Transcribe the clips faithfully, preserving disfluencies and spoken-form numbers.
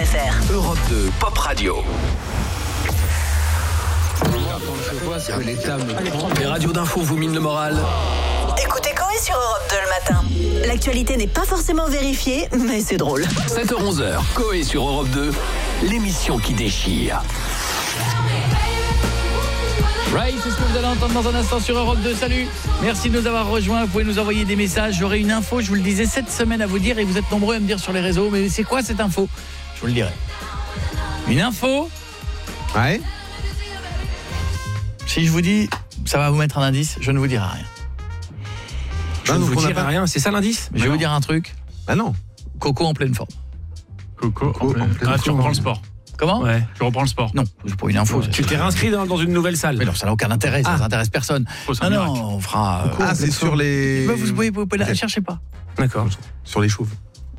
f r. Europe deux, Pop Radio. Je vois ce que l'État me prend. Les radios d'info vous minent le moral. Écoutez Coé sur Europe deux le matin. L'actualité n'est pas forcément vérifiée, mais c'est drôle. sept heures onze, Coé sur Europe deux, l'émission qui déchire. Right, c'est ce que vous allez entendre dans un instant sur Europe deux. Salut, merci de nous avoir rejoints. Vous pouvez nous envoyer des messages. J'aurai une info, je vous le disais, cette semaine à vous dire, et vous êtes nombreux à me dire sur les réseaux, mais c'est quoi cette info? Je vous le dirai. Une info. Ouais. Si je vous dis, ça va vous mettre un indice, je ne vous dirai rien. Je Non, ne donc vous on n'a dirai pas rien, c'est ça l'indice? Je vais vous dire un truc. Ah non. Coco en pleine forme. Coco, Coco en pleine Ah, tu forme. reprends le sport. Comment? Ouais, tu reprends le sport. Non, c'est pas une info. ça. Tu t'es réinscrit dans, dans une nouvelle salle. Mais non, ça n'a aucun intérêt, ça Ah. n'intéresse personne. Oh, c'est Non, un non, miracle. on fera... euh, Ah, c'est sur les... Vous, vous pouvez, vous pouvez la Ok. cherchez pas. D'accord. Sur les chauves.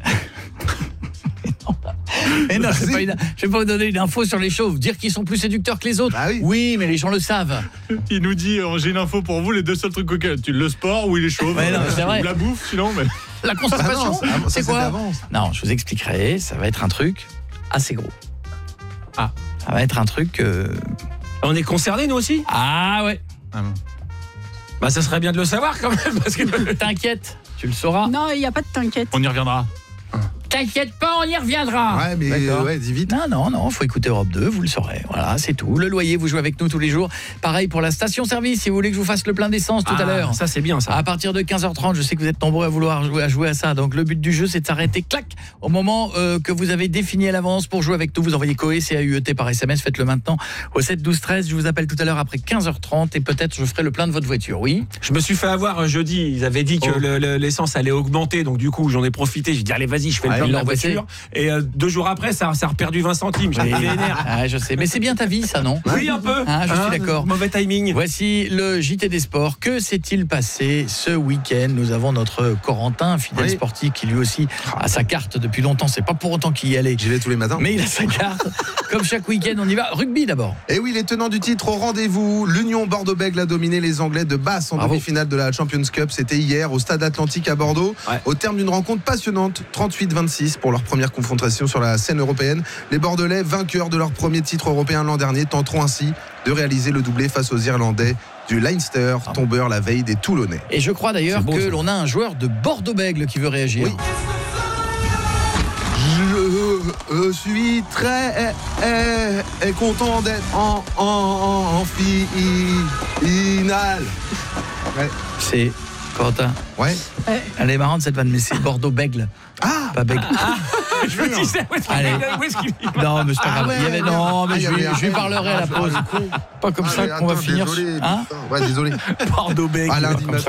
Mais non, je Vas-y. vais pas, une- je vais pas vous donner une info sur les chauves, dire qu'ils sont plus séducteurs que les autres. Bah oui. mais les gens le savent. Il nous dit euh, j'ai une info pour vous, les deux seuls trucs auxquels tu le sport ou il est chauve. Ouais, non, c'est vrai. Ou la bouffe sinon mais La Ah constipation, non, ça- ça, c'est quoi d'avance. Non, je vous expliquerai, ça va être un truc assez gros. Ah. Ça va être un truc... euh, On est concernés nous aussi? Ah ouais. Bah ça serait bien de le savoir quand même parce que... T'inquiète, tu le sauras. Non, il n'y a pas de t'inquiète. on y reviendra. T'inquiète pas, on y reviendra. Ouais mais D'accord. ouais, dis vite. Non, non, non, faut écouter Europe deux, vous le saurez. Voilà, c'est tout. Le loyer, vous jouez avec nous tous les jours. Pareil pour la station-service, si vous voulez que je vous fasse le plein d'essence tout à Ah, l'heure. ça c'est bien ça. À partir de quinze heures trente, je sais que vous êtes nombreux à vouloir jouer à, jouer à ça. Donc le but du jeu, c'est de s'arrêter, clac, au moment euh, que vous avez défini à l'avance pour jouer avec nous. Vous envoyez Coé, C A U E T par S M S, faites-le maintenant au sept douze treize. Je vous appelle tout à l'heure après quinze heures trente et peut-être je ferai le plein de votre voiture, oui. Je me suis fait avoir un jeudi, ils avaient dit que Oh. le- le- l'essence allait augmenter, donc du coup j'en ai profité, j'ai dit allez vas-y je fais le Ah, plein ils de la l'ont baissé. voiture, et euh, deux jours après ça, ça a reperdu vingt centimes, j'ai été vénère. Ah, je sais, mais c'est bien ta vie, ça, non? Oui un peu, Ah, je suis d'accord. Mauvais timing. Voici le J T des sports. Que s'est-il passé ce week-end? Nous avons notre Corentin, fidèle Oui. sportif, qui lui aussi a sa carte depuis longtemps. C'est pas pour autant qu'il y allait. J'y vais tous les matins. Mais il a sa carte. Comme chaque week-end, on y va. Rugby d'abord. Et oui, les tenants du titre au rendez-vous. L'Union Bordeaux-Bègles a dominé les Anglais de Basse en Bravo. demi-finale de la Champions Cup. C'était hier au Stade Atlantique à Bordeaux. Ouais. Au terme d'une rencontre passionnante, trente-huit vingt-six pour leur première confrontation sur la scène européenne. Les Bordelais, vainqueurs de leur premier titre européen l'an dernier, tenteront ainsi de réaliser le doublé face aux Irlandais du Leinster, tombeur la veille des Toulonnais. Et je crois d'ailleurs C'est beau, que ça. l'on a un joueur de Bordeaux-Bègles qui veut réagir. Oui. Je euh, suis très euh, euh, content d'être en, en, en finale. Ouais. C'est Corentin. Ouais. Elle est marrante cette vanne, mais c'est Bordeaux-Bègles. Ah, Pas Bègles. Je me disais où est-ce qu'il Allez. où est-ce qu'il Non, mais c'est pas Ah grave. ouais, Il y avait... merde. Non, mais Ah, il y je, lui, avait je lui un- parlerai à la pause. Pas comme ça Allez, qu'on va attends, finir. Désolé, Hein putain. Ouais, désolé. Bordeaux-Bègles. À lundi Comme matin.